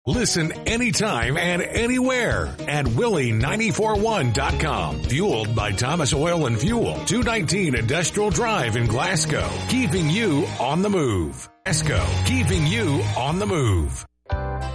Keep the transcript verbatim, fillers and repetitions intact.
Listen anytime and anywhere at Willie nine four one dot com. Fueled by Thomas Oil and Fuel, two nineteen Industrial Drive in Glasgow. Keeping you on the move. Glasgow, keeping you on the move.